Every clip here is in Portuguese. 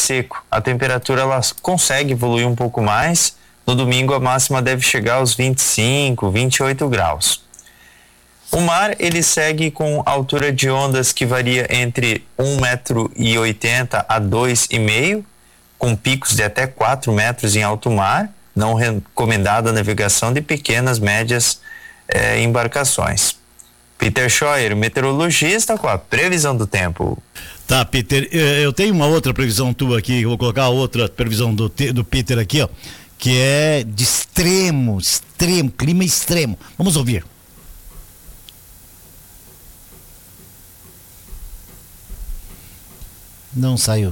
seco. A temperatura ela consegue evoluir um pouco mais. No domingo a máxima deve chegar aos 25, 28 graus. O mar ele segue com altura de ondas que varia entre 1,80 m a 2,5 m, com picos de até 4 metros em alto mar. Não recomendada a navegação de pequenas, médias embarcações. Peter Scheuer, meteorologista, com a previsão do tempo. Tá, Peter, eu tenho uma outra previsão tua aqui, eu vou colocar a outra previsão do Peter aqui, ó, que é de extremo, clima extremo. Vamos ouvir. Não saiu.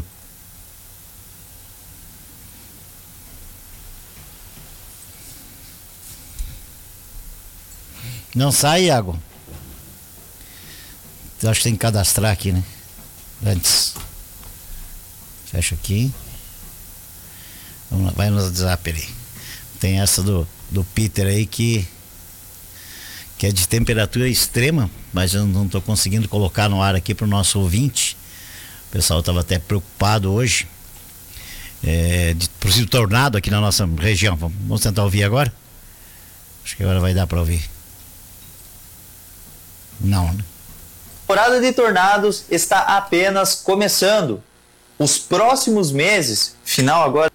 Não sai, Iago? Eu acho que tem que cadastrar aqui, né? Antes. Fecha aqui. Vamos lá, vai no WhatsApp ali. Tem essa do Peter aí que é de temperatura extrema, mas eu não estou conseguindo colocar no ar aqui para o nosso ouvinte. O pessoal estava até preocupado hoje. De possível tornado aqui na nossa região. Vamos tentar ouvir agora? Acho que agora vai dar para ouvir. Não, né? A temporada de tornados está apenas começando. Os próximos meses, final agora.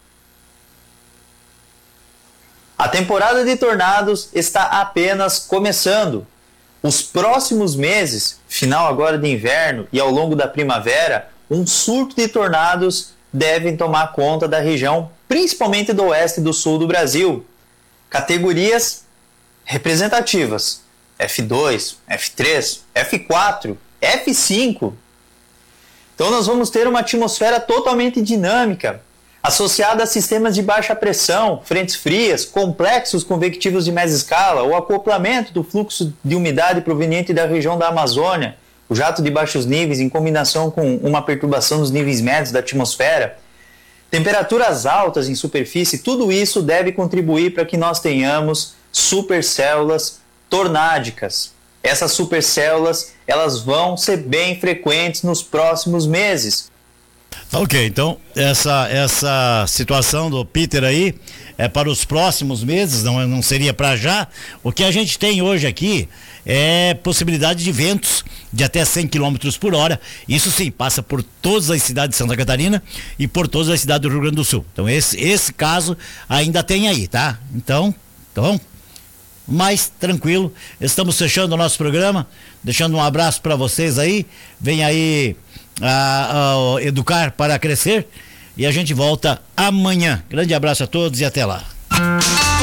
A temporada de tornados está apenas começando. Os próximos meses, final agora de inverno e ao longo da primavera, um surto de tornados devem tomar conta da região, principalmente do oeste e do sul do Brasil. Categorias representativas: F2, F3, F4, F5. Então nós vamos ter uma atmosfera totalmente dinâmica, associada a sistemas de baixa pressão, frentes frias, complexos convectivos de média escala, o acoplamento do fluxo de umidade proveniente da região da Amazônia, o jato de baixos níveis em combinação com uma perturbação dos níveis médios da atmosfera, temperaturas altas em superfície, tudo isso deve contribuir para que nós tenhamos supercélulas tornádicas. Essas supercélulas, elas vão ser bem frequentes nos próximos meses. Ok, então essa situação do Peter aí é para os próximos meses, não seria para já. O que a gente tem hoje aqui é possibilidade de ventos de até 100 km por hora. Isso sim, passa por todas as cidades de Santa Catarina e por todas as cidades do Rio Grande do Sul. Então esse caso ainda tem aí, tá? Então mais tranquilo, estamos fechando o nosso programa, deixando um abraço para vocês aí. Vem aí a Educar para Crescer e a gente volta amanhã. Grande abraço a todos e até lá.